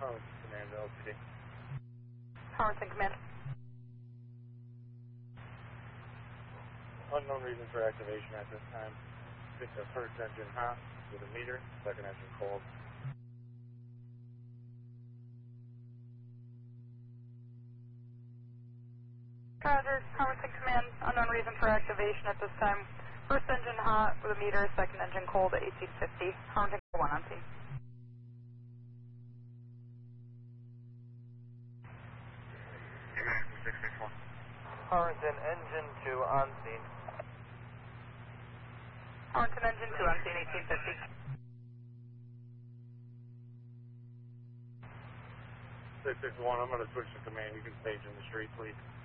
Harrington Command, LTD. Harrington Command. Unknown reason for activation at this time. It's the first engine hot with a meter, second engine cold. Roger, Harrington Command, unknown reason for activation at this time. First engine hot with a meter, second engine cold at 1850. Harrington 1 on scene. Command 661. Harrington engine 2 on scene. Harrington engine 2 on scene, 1850. 661, I'm going to switch to command. You can stage in the street, please.